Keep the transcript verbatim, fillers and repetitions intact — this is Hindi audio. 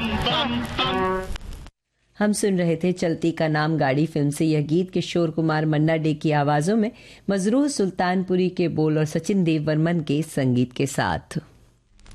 हम सुन रहे थे चलती का नाम गाड़ी फिल्म से यह गीत किशोर कुमार मन्ना डे की आवाजों में मजरूह सुल्तानपुरी के बोल और सचिन देव वर्मन के संगीत के साथ।